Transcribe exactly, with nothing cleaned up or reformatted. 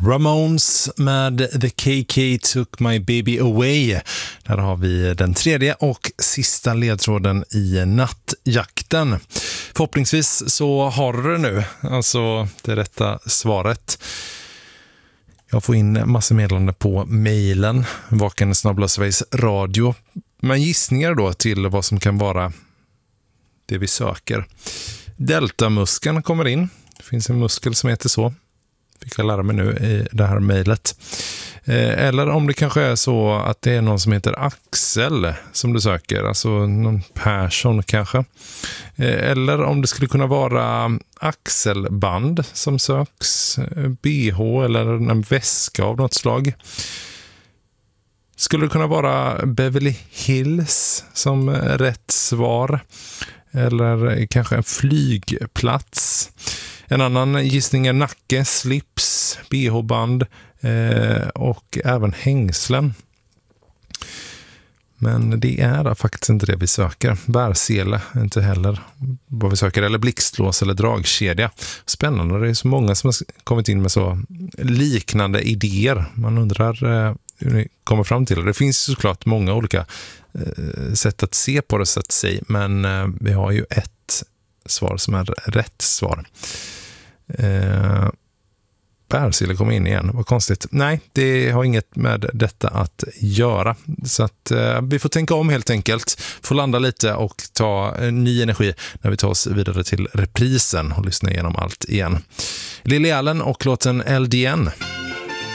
Ramones med The K K Took My Baby Away. Där har vi den tredje och sista ledtråden i nattjakten. Förhoppningsvis så har du det nu, alltså det rätta svaret. Jag får in massor meddelande på mejlen vaken snabel-a Sveriges Radio. Men gissningar då till vad som kan vara det vi söker. Deltamuskeln kommer in. Det finns en muskel som heter så. Fick jag lära mig nu i det här mejlet. Eller om det kanske är så att det är någon som heter Axel som du söker. Alltså någon Persson kanske. Eller om det skulle kunna vara axelband som söks. B H eller en väska av något slag. Skulle det kunna vara Beverly Hills som rätt svar? Eller kanske en flygplats. En annan gissning är nacke, slips, B H-band eh, och även hängslen. Men det är faktiskt inte det vi söker. Bärsele inte heller vad vi söker. Eller blixtlås eller dragkedja. Spännande, det är så många som har kommit in med så liknande idéer. Man undrar eh, hur ni kommer fram till det. Det finns såklart många olika eh, sätt att se på det så att säga. Men eh, vi har ju ett svar som är rätt svar. Eh, Bärsele kom in igen, vad konstigt. Nej, det har inget med detta att göra. Så att eh, vi får tänka om helt enkelt. Får landa lite och ta eh, ny energi när vi tar oss vidare till reprisen och lyssna igenom allt igen. Lily Allen och låten L D N.